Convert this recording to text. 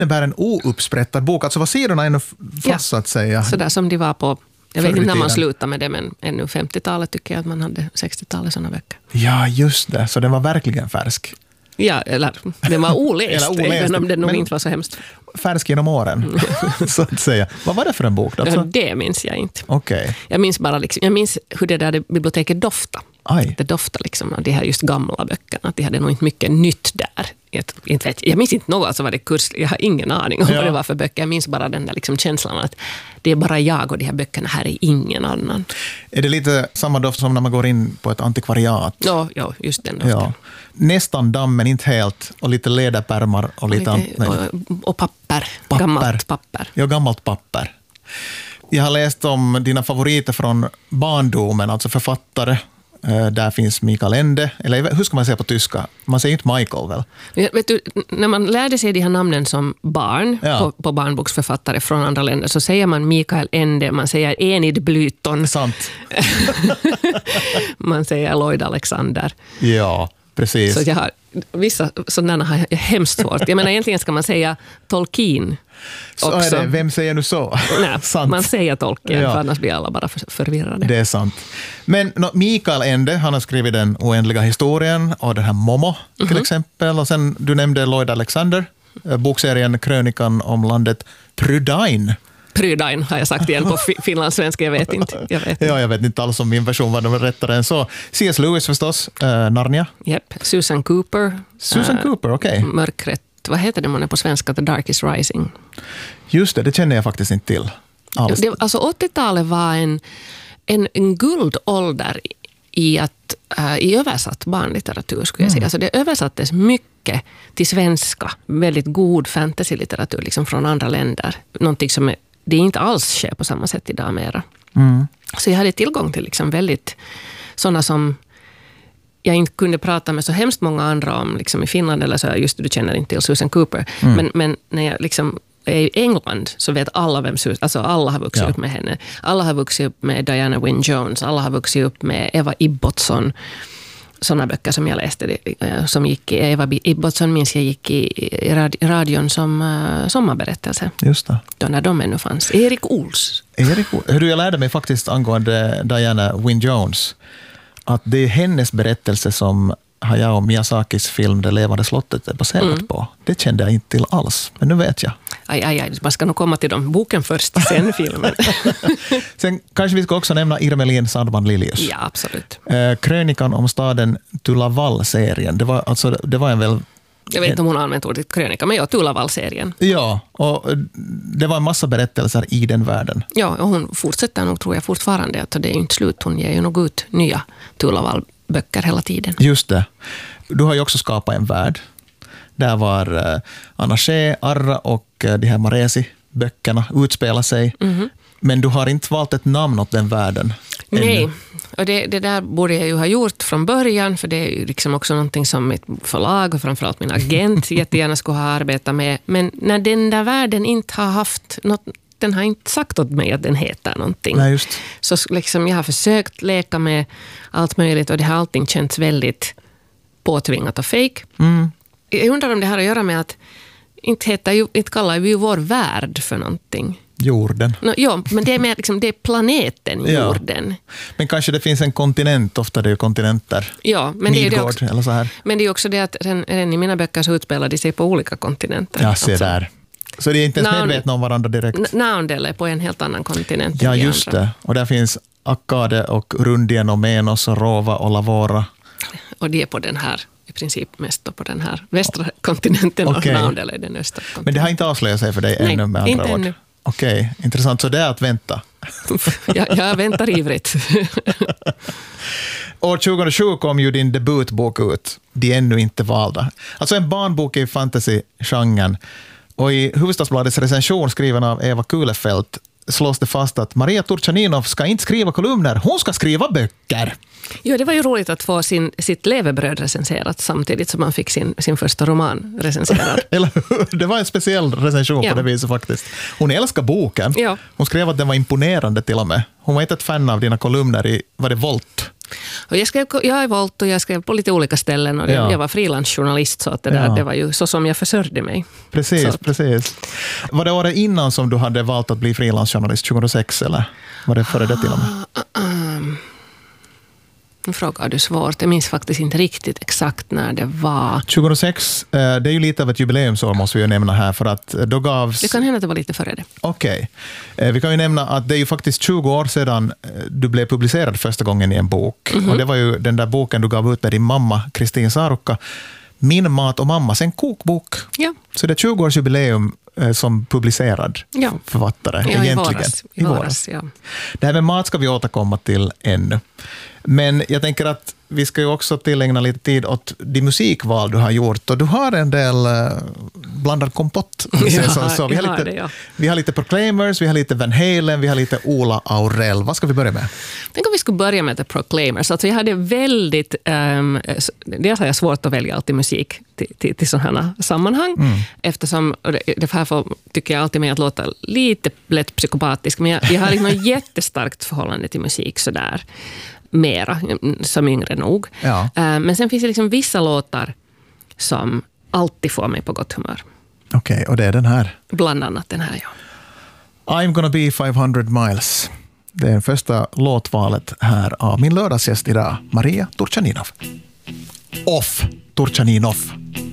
innebär en ouppsprättad bok. Alltså var sidorna ännu fast så att säga. Så där som de var på, jag vet inte när man tiden. slutade med det, men ännu 50-talet tycker jag att man hade 60-talet sådana böcker. Ja, just det. Så den var verkligen färsk. Ja, eller den var oläst, Eller oläst, även om den nog men- inte var så hemskt. Färsk genom åren, så att säga. Vad var det för en bok då? Alltså, Det minns jag inte. Okej. Jag minns bara jag minns hur det där biblioteket doftade. Aj. Det doftade liksom av de här just gamla böckerna. Att de hade nog inte mycket nytt där. Jag minns inte något, alltså var det kurs. Jag har ingen aning om vad det var för böcker. Jag minns bara den där liksom känslan att det är bara jag och de här böckerna, här är ingen annan. Är det lite samma doft som när man går in på ett antikvariat? Ja, just den doften. Ja. Nästan damm, men inte helt. Och lite läderpärmar och lite... Och papper. Gammalt papper. Ja, gammalt papper. Jag har läst om dina favoriter från barndomen, alltså författare. Där finns Mikael Ende, eller hur ska man säga på tyska? Man säger inte Michael väl? Vet du, när man lärde sig de här namnen som barn på barnboksförfattare från andra länder så säger man Mikael Ende, man säger Enid Blyton. Sant. Man säger Lloyd Alexander. Ja, precis. Så jag har, vissa sådana har jag hemskt svårt. Jag menar egentligen ska man säga Tolkien Så också. är det. Vem säger nu så? Nej, Sant. man säger Tolkien, Ja. för annars blir alla bara förvirrade. Det är sant. Men Mikael Ende, han har skrivit Den oändliga historien och den här Momo till exempel. Och sen, du nämnde Lloyd Alexander, bokserien Krönikan om landet Prydain. Prydain har jag sagt igen på finlandssvenska, jag vet inte. Ja, jag vet inte alls om min version var rättare än så. C.S. Lewis förstås, Narnia. Yep. Susan Cooper. Susan Cooper, okej. Mörkret. Vad heter det man är på svenska? The Dark is Rising. Just det känner jag faktiskt inte till. Alls. Alltså 80-talet var en guldålder i att i översatt barnlitteratur skulle jag säga. Alltså det översattes mycket till svenska. Väldigt god fantasylitteratur liksom från andra länder. Någonting som det inte alls sker på samma sätt idag mera. Så jag hade tillgång till liksom väldigt sådana som jag inte kunde prata med så hemskt många andra om liksom i Finland eller så, just du känner inte till Susan Cooper. Men när jag liksom är i England så vet alla vem Susan, alltså alla har vuxit upp med henne. Alla har vuxit upp med Diana Wynne Jones, alla har vuxit upp med Eva Ibbotson. Sådana böcker som jag läste som gick, Eva Ibbotson minns jag gick i radion som sommarberättelse. Just det. Då när de ännu fanns. Erik Ols. Hur jag lärde mig faktiskt angående Diana Wynne Jones att det är hennes berättelse som Hayao Miyazakis film Det levande slottet är baserat på. Det kände jag inte till alls, men nu vet jag. Aj, man ska nog komma till dem. Boken först, sen filmen. Sen kanske vi ska också nämna Irmelin Sandman Lilius. Ja, absolut. Krönikan om staden Tulavall-serien. Det var en väl... Jag vet inte om hon har använt ordet krönika, men Tulavall-serien. Ja, och det var en massa berättelser i den världen. Ja, och hon fortsätter nog, tror jag, fortfarande. Att det är inte slut. Hon ger ju nog ut nya Tulavall-böcker hela tiden. Just det. Du har ju också skapat en värld. Där var Anna Shea, Arra och de här Maresi-böckerna utspelar sig. Men du har inte valt ett namn åt den världen. Nej, och det där borde jag ju ha gjort från början, för det är ju liksom också någonting som mitt förlag och framförallt min agent jättegärna skulle ha arbetat med. Men när den där världen inte har haft något, den har inte sagt åt mig att den heter någonting. Nej, just. Så liksom jag har försökt leka med allt möjligt och det har allting känts väldigt påtvingat och fake. Jag undrar om det har att göra med att inte kallar vi ju vår värld för någonting. Jorden. Ja, men det är mer liksom, det är planeten jorden. Men kanske det finns en kontinent, ofta det är ju kontinenter. Ja, men det är det också, eller så här. men det är också det att redan i mina böcker så utspelar de sig på olika kontinenter. Ja, se där. Så det är inte ens medvetna om varandra direkt. Naundel är på en helt annan kontinent. Ja, just det. Och där finns Akkade och Rundien och Menos och Rova och Lavora. Och det är på den här, i princip mest på den här västra kontinenten och Naundel är den östra kontinenten. Men det har inte avslöjat sig för dig ännu med andra ord? Ännu. Okej, intressant. Så det är att vänta. Jag väntar ivrigt. År 2007 kom ju din debutbok ut, De ännu inte valda. Alltså en barnbok i fantasy-genren. Och i Hufvudstadsbladets recension skriven av Eva Kulefelt slås det fast att Maria Turchaninov ska inte skriva kolumner, hon ska skriva böcker. Ja, det var ju roligt att få sitt levebröd recenserat samtidigt som man fick sin första roman recenserad. Eller hur? Det var en speciell recension på det viset faktiskt. Hon älskar boken. Ja. Hon skrev att den var imponerande till och med. Hon var inte ett fan av dina kolumner i, var det Volt? Och jag är valt och jag skrev på lite olika ställen och jag var frilansjournalist så att det var ju så som jag försörjde mig. Precis. Var det året innan som du hade valt att bli frilansjournalist, 2006 eller var det före det till och med? Nu frågar du svårt. Jag minns faktiskt inte riktigt exakt när det var. 2006, det är ju lite av ett jubileumsår måste vi ju nämna här för att då gavs... Det kan hända att det var lite före det. Okej. Vi kan ju nämna att det är ju faktiskt 20 år sedan du blev publicerad första gången i en bok. Och det var ju den där boken du gav ut med din mamma, Kristin Sarukka. Min mat och mammas, en kokbok. Ja. Så det är 20-årsjubileum som publicerad författare egentligen. I våras. Ja. Det här med mat ska vi återkomma till ännu. Men jag tänker att vi ska ju också tillägna lite tid åt de musikval du har gjort. Och du har en del blandad kompott. Vi har lite Proclaimers, vi har lite Van Halen, vi har lite Ola Aurell. Vad ska vi börja med? Tänk om vi skulle börja med The Proclaimers. Alltså jag hade väldigt... dels har jag svårt att välja alltid musik till sådana här sammanhang. Eftersom det här tycker jag alltid med att låta lite lätt psykopatisk. Men jag har liksom ett jättestarkt förhållande till musik sådär. Mera, som yngre nog. Ja. Men sen finns det liksom vissa låtar som alltid får mig på gott humör. Okej, och det är den här? Bland annat den här, ja. I'm gonna be 500 miles. Det är första låtvalet här av min lördagsgäst idag, Maria Turchaninov. Turchaninov.